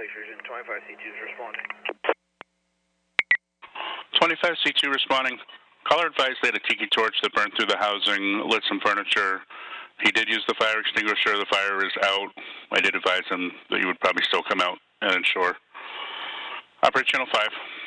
Station 25C2 is responding. 25C2 responding. Caller advised they had a tiki torch that burned through the housing, lit some furniture. He did use the fire extinguisher. The fire is out. I did advise him that he would probably still come out and ensure. Operator Channel 5.